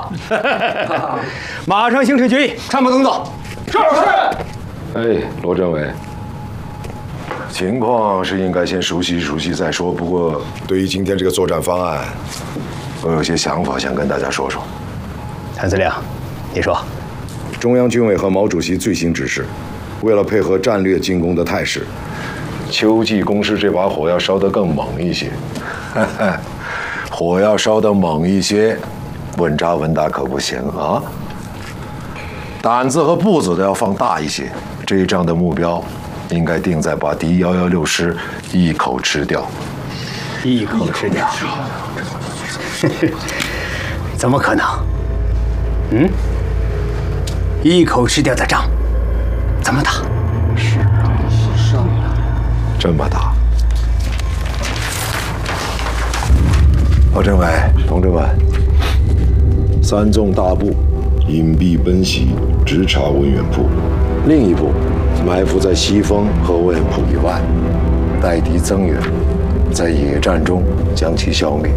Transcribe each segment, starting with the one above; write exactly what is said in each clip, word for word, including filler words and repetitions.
啊！马上形成决议，参谋总走。 是是。 哎，罗政委，情况是应该先熟悉熟悉再说。不过，对于今天这个作战方案，我有些想法想跟大家说说。 谭司令，你说。 中央军委和毛主席最新指示，为了配合战略进攻的态势，秋季攻势这把火要烧得更猛一些。火要烧得猛一些，稳扎稳打可不行啊！胆子和步子都要放大一些。这一仗的目标，应该定在把敌幺幺六师一口吃掉。 一口吃掉？怎么可能？嗯？一口吃掉的仗，怎么打？是啊，是啊， 这么打。老政委，同志们，三纵大部隐蔽奔袭，直插文远铺；另一部埋伏在西风和文远铺以外，待敌增援，在野战中将其消灭。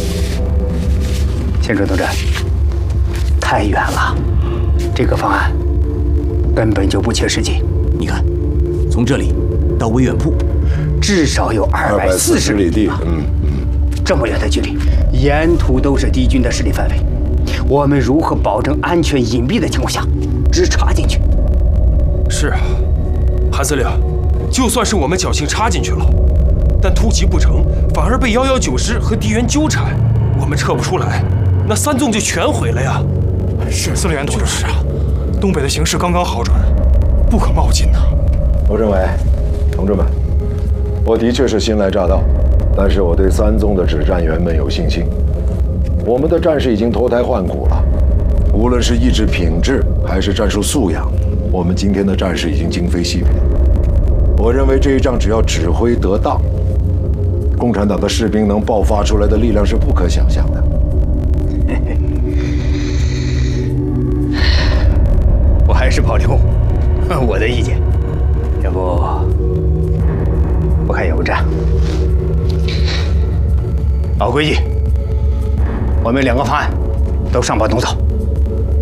千春同志，太远了，这个方案根本就不切实际。 你看，从这里到文远铺， 至少有二百四十里地。嗯嗯，这么远的距离，沿途都是敌军的势力范围，我们如何保证安全隐蔽的情况下直插进去？ 是啊，韩司令，就算是我们侥幸插进去了，但突袭不成，反而被幺幺九师和敌人纠缠，我们撤不出来，那三纵就全毁了呀！ 是司令员同志，是啊，东北的形势刚刚好转，不可冒进呐。 罗政委，同志们，我的确是新来乍到，但是我对三纵的指战员们有信心。我们的战士已经脱胎换骨了，无论是意志品质还是战术素养，我们今天的战士已经今非昔比。我认为这一仗只要指挥得当，共产党的士兵能爆发出来的力量是不可想象的。 我还是保留我的意见，要不不看有战。老规矩，我们两个方案都上报总草。